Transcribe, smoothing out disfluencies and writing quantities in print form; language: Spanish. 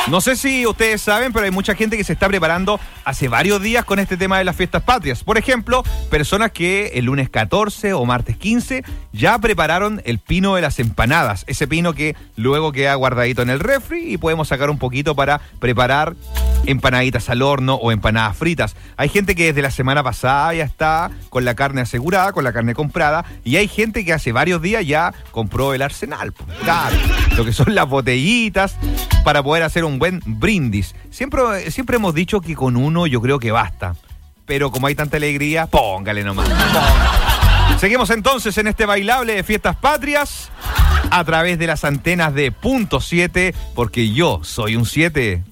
No sé si ustedes saben, pero hay mucha gente que se está preparando hace varios días con este tema de las fiestas patrias. Por ejemplo, personas que el lunes 14 o martes 15 ya prepararon el pino de las empanadas. Ese pino que luego queda guardadito en el refri y podemos sacar un poquito para preparar empanaditas al horno o empanadas fritas. Hay gente que desde la semana pasada ya está con la carne asegurada, con la carne comprada, y hay gente que hace varios días ya compró el arsenal. Claro, lo que son las botellitas para poder hacer un buen brindis. Siempre hemos dicho que con uno yo creo que basta, pero como hay tanta alegría, póngale nomás. Seguimos entonces en este bailable de fiestas patrias a través de las antenas de Punto 7, porque yo soy un 7.